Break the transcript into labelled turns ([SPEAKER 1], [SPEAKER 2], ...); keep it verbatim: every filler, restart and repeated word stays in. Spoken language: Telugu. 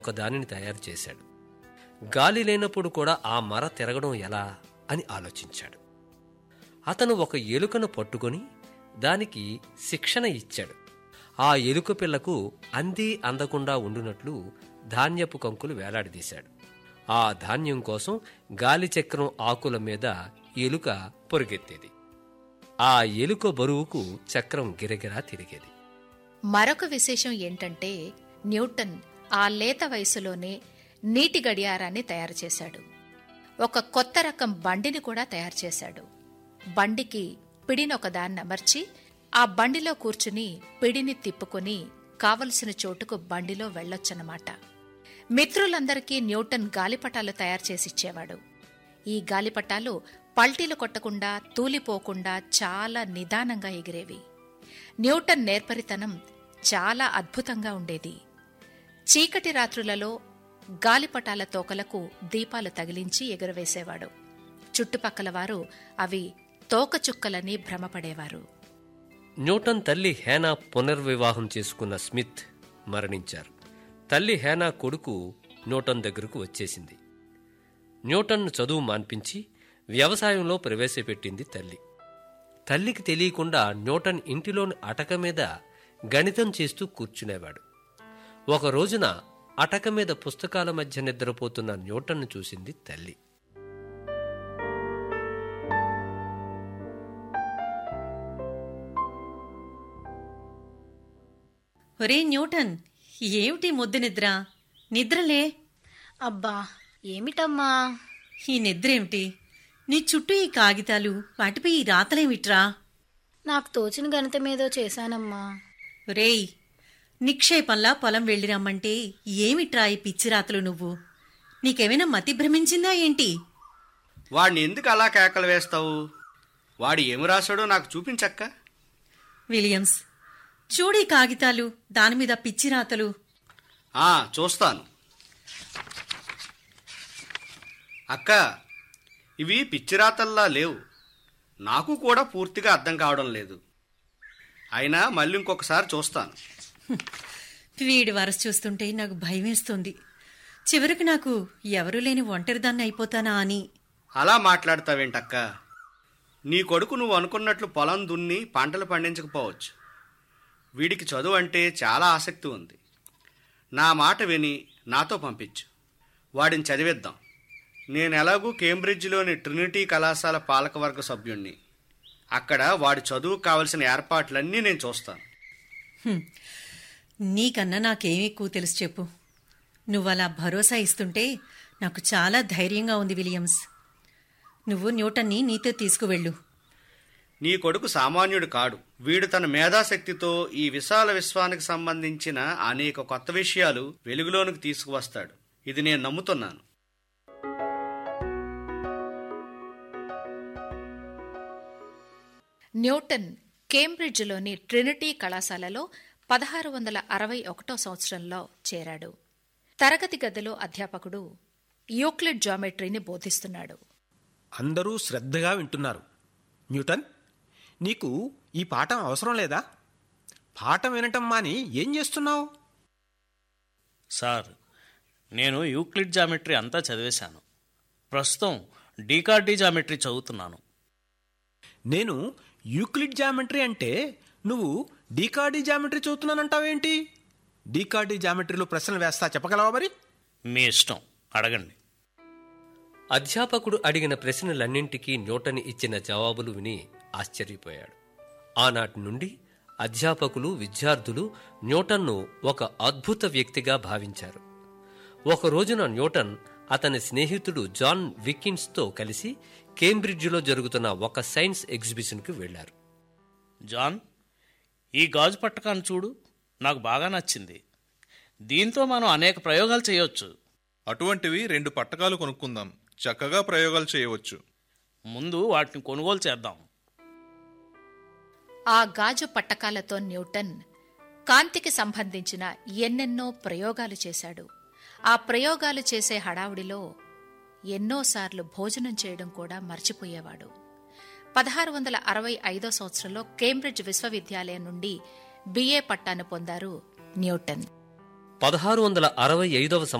[SPEAKER 1] ఒక దానిని తయారు చేశాడు. గాలి లేనప్పుడు కూడా ఆ మర తిరగడం ఎలా అని ఆలోచించాడు. అతను ఒక ఎలుకను పట్టుకొని దానికి శిక్షణ ఇచ్చాడు. ఆ ఎలుక పిల్లకు అంది అందకుండా ఉండునట్లు ధాన్యపు కంకులు వేలాడదీశాడు. ఆ ధాన్యం కోసం గాలి చక్రం ఆకుల మీద ఎలుక పొరుగెత్తేది. ఆ ఎలుక బరువుకు చక్రం గిరగిరా తిరిగేది.
[SPEAKER 2] మరొక విశేషం ఏంటంటే, న్యూటన్ ఆ లేత వయసులోనే నీటి గడియారాన్ని తయారు చేశాడు. ఒక కొత్త రకం బండిని కూడా తయారు చేశాడు. బండికి పిడినొకదాన్ని అమర్చి ఆ బండిలో కూర్చుని పిడిని తిప్పుకొని కావలసిన చోటుకు బండిలో వెళ్లొచ్చన్నమాట. మిత్రులందరికీ న్యూటన్ గాలిపటాలు తయారు చేసిచ్చేవాడు. ఈ గాలిపటాలు పల్టీలు కొట్టకుండా, తూలిపోకుండా చాలా నిదానంగా ఎగిరేవి. న్యూటన్ నేర్పరితనం చాలా అద్భుతంగా ఉండేది. చీకటి రాత్రులలో గాలిపటాల తోకలకు దీపాలు తగిలించి ఎగురవేసేవాడు. చుట్టుపక్కల వారు అవి తోకచుక్కలని భ్రమపడేవారు.
[SPEAKER 1] న్యూటన్ తల్లి హేనా పునర్వివాహం చేసుకున్న స్మిత్ మరణించారు. తల్లి హేనా కొడుకు న్యూటన్ దగ్గరకు వచ్చేసింది. న్యూటన్ను చదువు మాన్పించి వ్యవసాయంలో ప్రవేశపెట్టింది తల్లి. తల్లికి తెలియకుండా న్యూటన్ ఇంటిలోని అటక మీద గణితం చేస్తూ కూర్చునేవాడు. ఒక రోజున అటక మీద పుస్తకాల మధ్య నిద్రపోతున్న న్యూటన్ను చూసింది తల్లి.
[SPEAKER 3] ఒరే న్యూటన్, ఏమిటి ముద్దు నిద్ర? నిద్రలే.
[SPEAKER 4] అబ్బా ఏమిటమ్మా
[SPEAKER 3] ఈ నిద్రేమిటి? నీ చుట్టూ ఈ కాగితాలు, వాటిపై ఈ రాతలేమిట్రా?
[SPEAKER 4] నాకు తోచిన గణితమేదో చేశానమ్మా.
[SPEAKER 3] రేయ్, నిక్షేపంలా పొలం వెళ్ళిరమ్మంటే ఏమిట్రా ఈ పిచ్చి రాతలు నువ్వు? నీకేమైనా మతి భ్రమించిందా ఏంటి?
[SPEAKER 5] వాడిని ఎందుకు అలా కేకలు వేస్తావు? వాడు ఏమి రాశాడో నాకు చూపించక్క.
[SPEAKER 3] విలియమ్స్, చూడీ కాగితాలు, దానిమీద పిచ్చి రాతలు.
[SPEAKER 5] ఆ చూస్తాను. అక్క, ఇవి పిచ్చిరాతల్లా లేవు. నాకు కూడా పూర్తిగా అర్థం కావడం లేదు. అయినా మళ్ళీ ఇంకొకసారి చూస్తాను.
[SPEAKER 3] వీడి వరస చూస్తుంటే నాకు భయమేస్తుంది. చివరికి నాకు ఎవరూ లేని ఒంటరిదాన్ని అయిపోతానా అని.
[SPEAKER 5] అలా మాట్లాడతావేంటక్క? నీ కొడుకు నువ్వు అనుకున్నట్లు పొలం దున్ని పంటలు పండించకపోవచ్చు. వీడికి చదువు అంటే చాలా ఆసక్తి ఉంది. నా మాట విని నాతో పంపించు. వాడిని చదివిద్దాం. నేను ఎలాగూ కేంబ్రిడ్జ్లోని ట్రినిటీ కళాశాల పాలకవర్గ సభ్యుణ్ణి. అక్కడ వాడి చదువుకు కావలసిన ఏర్పాట్లన్నీ నేను చూస్తాను.
[SPEAKER 3] నీకన్నా నాకేం ఎక్కువ తెలుసు చెప్పు. నువ్వలా భరోసా ఇస్తుంటే నాకు చాలా ధైర్యంగా ఉంది విలియమ్స్. నువ్వు న్యూటన్ని నీతో తీసుకువెళ్ళు.
[SPEAKER 5] నీ కొడుకు సామాన్యుడు కాడు. వీడు తన మేధాశక్తితో ఈ విశాల విశ్వానికి సంబంధించిన అనేక కొత్త విషయాలు వెలుగులోనికి తీసుకువస్తాడు. ఇది నేను నమ్ముతున్నాను.
[SPEAKER 2] న్యూటన్ కేంబ్రిడ్జ్లోని ట్రినిటీ కళాశాలలో పదహారు వందల అరవై ఒకటో సంవత్సరంలో చేరాడు. తరగతి గదిలో అధ్యాపకుడు యూక్లిడ్ జామెట్రీని బోధిస్తున్నాడు.
[SPEAKER 6] అందరూ శ్రద్ధగా వింటున్నారు. న్యూటన్, నీకు ఈ పాఠం అవసరం లేదా? పాఠం వినటం మాని ఏం చేస్తున్నావు?
[SPEAKER 7] సార్, నేను యూక్లిడ్ జామెట్రీ అంతా చదివేశాను. ప్రస్తుతం డీకార్డీ జామెట్రీ చదువుతున్నాను.
[SPEAKER 6] నేను యూక్లిడ్ జామెట్రీ అంటే నువ్వు డీకార్డీ జామెట్రీ చదువుతున్నానంటావేంటి? డీకార్డీ జామెట్రీలో ప్రశ్నలు వేస్తా, చెప్పగలవా మరి?
[SPEAKER 7] మీ ఇష్టం, అడగండి.
[SPEAKER 1] అధ్యాపకుడు అడిగిన ప్రశ్నలన్నింటికీ న్యూటన్ ఇచ్చిన జవాబులు విని ఆశ్చర్యపోయాడు. ఆనాటి నుండి అధ్యాపకులు, విద్యార్థులు న్యూటన్ను ఒక అద్భుత వ్యక్తిగా భావించారు. ఒక రోజున న్యూటన్ అతని స్నేహితుడు జాన్ వికిన్స్తో కలిసి కేంబ్రిడ్జ్లో జరుగుతున్న ఒక సైన్స్ ఎగ్జిబిషన్కి వెళ్లారు.
[SPEAKER 7] జాన్, ఈ గాజు పట్టకాన్ని చూడు, నాకు బాగా నచ్చింది. దీంతో మనం అనేక ప్రయోగాలు చేయవచ్చు.
[SPEAKER 8] అటువంటివి రెండు పట్టకాలు కొనుక్కుందాం. చక్కగా ప్రయోగాలు చేయవచ్చు.
[SPEAKER 7] ముందు వాటిని కొనుగోలు చేద్దాం.
[SPEAKER 2] ఆ గాజు పట్టకాలతో న్యూటన్ కాంతికి సంబంధించిన ఎన్నెన్నో ప్రయోగాలు చేశాడు. ఆ ప్రయోగాలు చేసే హడావుడిలో ఎన్నోసార్లు భోజనం చేయడం కూడా మర్చిపోయేవాడు. పదహారు వందల అరవై ఐదో సంవత్సరంలో కేంబ్రిడ్జ్ విశ్వవిద్యాలయం నుండి బిఏ పట్టాను పొందారు న్యూటన్.
[SPEAKER 1] పదహారు వందల అరవై ఐదవ